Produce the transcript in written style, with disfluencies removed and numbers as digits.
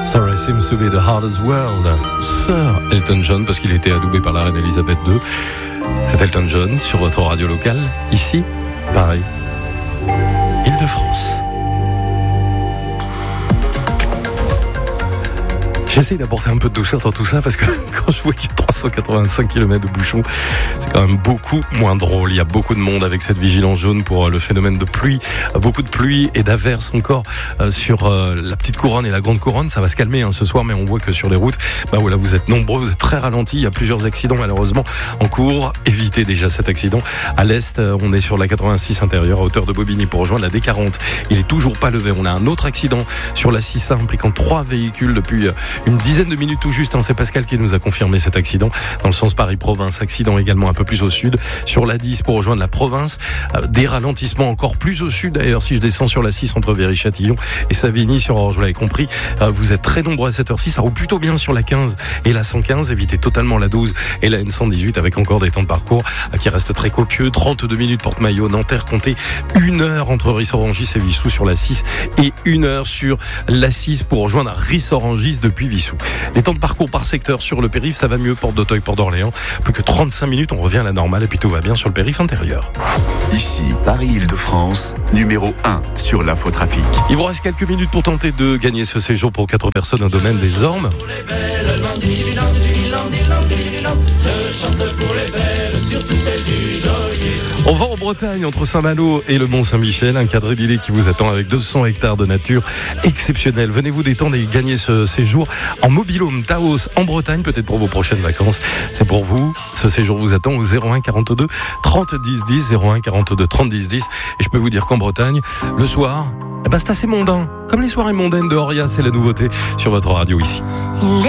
Sorry seems to be the hardest world. Sir Elton John, parce qu'il était adoubé par la reine Elisabeth II. C'est Elton John sur votre radio locale, ici, Paris, Île-de-France. J'essaye d'apporter un peu de douceur dans tout ça parce que quand je vois qu'il y a 385 km de bouchons, c'est quand même beaucoup moins drôle. Il y a beaucoup de monde avec cette vigilance jaune pour le phénomène de pluie. Beaucoup de pluie et d'averses encore sur la petite couronne et la grande couronne. Ça va se calmer ce soir, mais on voit que sur les routes, voilà, vous êtes nombreux, vous êtes très ralentis. Il y a plusieurs accidents malheureusement en cours. Évitez déjà cet accident. À l'est, on est sur la 86 intérieure à hauteur de Bobigny pour rejoindre la D40. Il est toujours pas levé. On a un autre accident sur la 6A impliquant 3 véhicules depuis une dizaine de minutes tout juste. C'est Pascal qui nous a confirmé cet accident dans le sens Paris-Province. Accident également un peu plus au sud sur la 10 pour rejoindre la province. Des ralentissements encore plus au sud. D'ailleurs, si je descends sur la 6 entre Viry-Châtillon et Savigny sur Orge, vous l'avez compris, vous êtes très nombreux à cette heure-ci. Ça roule plutôt bien sur la 15 et la 115. Évitez totalement la 12 et la N118 avec encore des temps de parcours qui restent très copieux. 32 minutes Porte-Maillot, Nanterre, comptez 1 heure entre Rissorangis et Vissou sur la 6 et 1 heure sur la 6 pour rejoindre Rissorangis depuis Vissou. Les temps de parcours par secteur sur le périph', ça va mieux. Porte d'Auteuil, Port d'Orléans, plus que 35 minutes, on revient à la normale et puis tout va bien sur le périph' intérieur. Ici, Paris-Île-de-France, numéro 1 sur l'infotrafic. Il vous reste quelques minutes pour tenter de gagner ce séjour pour 4 personnes au domaine des Ormes. On va en Bretagne, entre Saint-Malo et le Mont-Saint-Michel, un cadre idyllique qui vous attend avec 200 hectares de nature exceptionnelle. Venez vous détendre et gagner ce séjour en mobil-home Taos en Bretagne, peut-être pour vos prochaines vacances. C'est pour vous. Ce séjour vous attend au 01 42 30 10 10, 01 42 30 10 10. Et je peux vous dire qu'en Bretagne, le soir, c'est assez mondain. Comme les soirées mondaines de Horia, c'est la nouveauté sur votre radio ici.